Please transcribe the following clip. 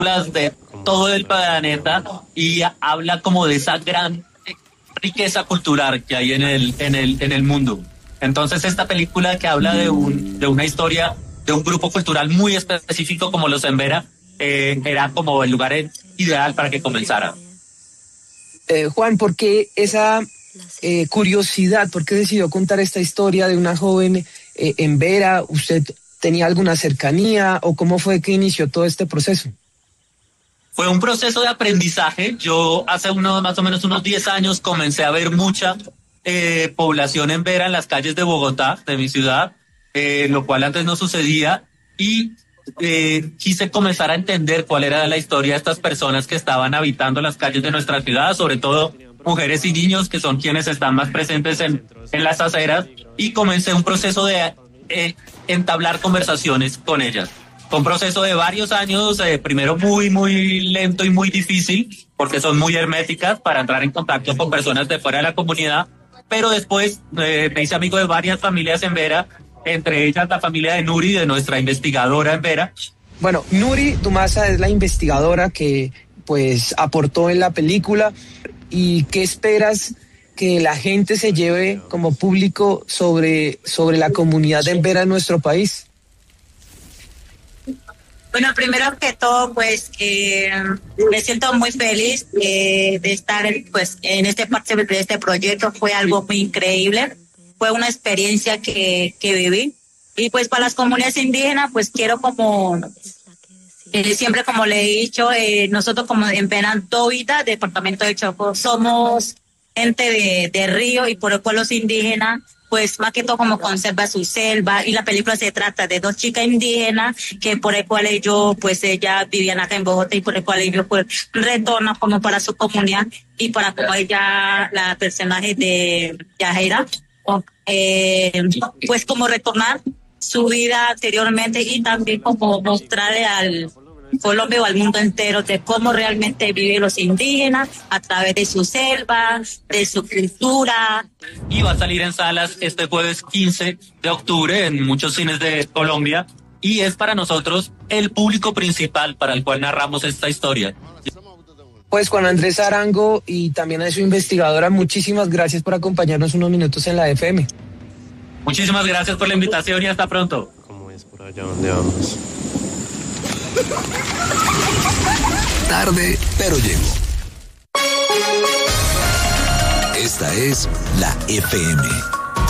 de todo el planeta y habla como de esa gran riqueza cultural que hay en el mundo. Entonces esta película que habla de una historia de un grupo cultural muy específico como los Embera, era como el lugar ideal para que comenzara. Juan, ¿por qué esa curiosidad? ¿Por qué decidió contar esta historia de una joven Embera? ¿Usted tenía alguna cercanía o cómo fue que inició todo este proceso? Fue un proceso de aprendizaje. Yo hace más o menos unos 10 años comencé a ver mucha población Embera en las calles de Bogotá, de mi ciudad, lo cual antes no sucedía, y quise comenzar a entender cuál era la historia de estas personas que estaban habitando las calles de nuestra ciudad, sobre todo mujeres y niños, que son quienes están más presentes en las aceras, y comencé un proceso de entablar conversaciones con ellas. Fue un proceso de varios años, primero muy lento y muy difícil, porque son muy herméticas para entrar en contacto con personas de fuera de la comunidad, pero después me hice amigo de varias familias Embera, entre ellas la familia de Nuri, de nuestra investigadora Embera. Bueno, Nuri Dumasa es la investigadora que pues aportó en la película. ¿Y qué esperas que la gente se lleve como público sobre la comunidad de Embera en nuestro país? Bueno, primero que todo, pues me siento muy feliz de estar pues en parte de este proyecto. Fue algo muy increíble, fue una experiencia que viví. Y pues para las comunidades indígenas, pues quiero como siempre, como le he dicho, nosotros como en Penantovita, departamento de Chocó, somos gente de río, y por el cual los indígenas pues más que todo como conserva su selva, y la película se trata de dos chicas indígenas que por el cual ellos vivían acá en Bogotá, y por el cual ellos pues retornan como para su comunidad, y para como ella, la personaje de Yajaira, pues como retornar su vida anteriormente, y también como mostrarle al Colombia o al mundo entero de cómo realmente viven los indígenas a través de su selva, de su cultura. Y va a salir en salas este jueves 15 de octubre en muchos cines de Colombia, y es para nosotros el público principal para el cual narramos esta historia. Pues Juan Andrés Arango, y también a su investigadora, muchísimas gracias por acompañarnos unos minutos en la FM. Muchísimas gracias por la invitación y hasta pronto. ¿Cómo es por allá donde vamos? Tarde, pero llego. Esta es la FM.